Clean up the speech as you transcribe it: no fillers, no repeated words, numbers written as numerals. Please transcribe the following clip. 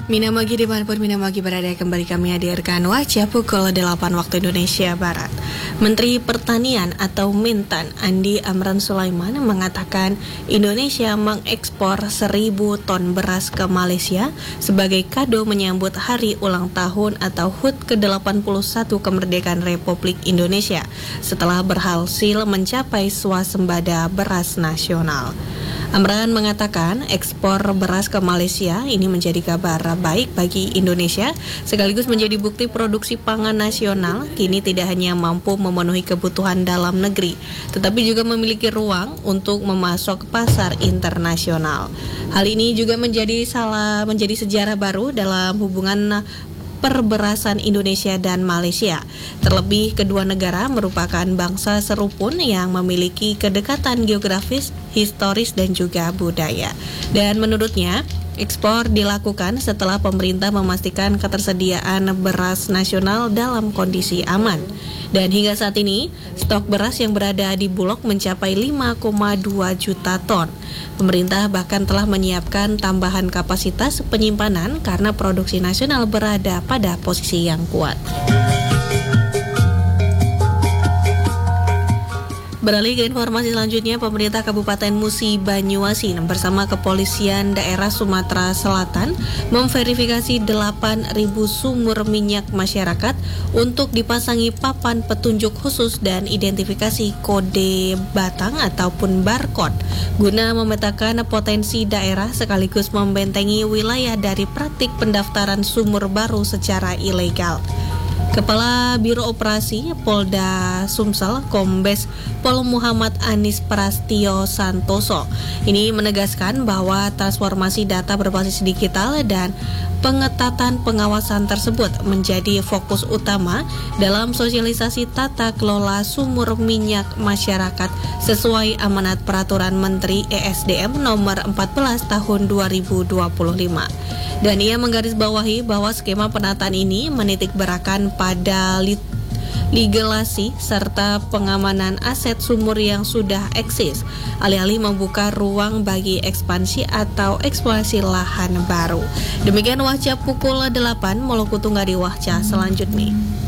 Minamagi dimanapun Minamagi berada, kembali kami hadirkan Wajah pukul 8 waktu Indonesia Barat. Menteri Pertanian atau Mintan Andi Amran Sulaiman mengatakan Indonesia mengekspor 1.000 ton beras ke Malaysia sebagai kado menyambut hari ulang tahun atau HUT ke-81 kemerdekaan Republik Indonesia setelah berhasil mencapai swasembada beras nasional. Amran mengatakan ekspor beras ke Malaysia ini menjadi kabar baik bagi Indonesia sekaligus menjadi bukti produksi pangan nasional kini tidak hanya mampu memenuhi kebutuhan dalam negeri tetapi juga memiliki ruang untuk memasok pasar internasional. Hal ini juga menjadi sejarah baru dalam hubungan perberasan Indonesia dan Malaysia. Terlebih kedua negara merupakan bangsa serupun yang memiliki kedekatan geografis, historis dan juga budaya. Dan menurutnya, ekspor dilakukan setelah pemerintah memastikan ketersediaan beras nasional dalam kondisi aman. Dan hingga saat ini, stok beras yang berada di Bulog mencapai 5,2 juta ton. Pemerintah bahkan telah menyiapkan tambahan kapasitas penyimpanan karena produksi nasional berada pada posisi yang kuat. Beralih ke informasi selanjutnya, pemerintah Kabupaten Musi Banyuasin bersama Kepolisian Daerah Sumatera Selatan memverifikasi 8.000 sumur minyak masyarakat untuk dipasangi papan petunjuk khusus dan identifikasi kode batang ataupun barcode guna memetakan potensi daerah sekaligus membentengi wilayah dari praktik pendaftaran sumur baru secara ilegal. Kepala Biro Operasi Polda Sumsel, Kombes Pol Muhammad Anis Prastio Santoso, ini menegaskan bahwa transformasi data berbasis digital dan pengetatan pengawasan tersebut menjadi fokus utama dalam sosialisasi tata kelola sumur minyak masyarakat sesuai amanat Peraturan Menteri ESDM nomor 14 tahun 2025. Dan ia menggarisbawahi bahwa skema penataan ini menitik beratkan pada legalasi serta pengamanan aset sumur yang sudah eksis, alih-alih membuka ruang bagi ekspansi atau eksplorasi lahan baru. Demikian Wajah pukul 8, Maluku Tunggal di Wajah selanjutnya.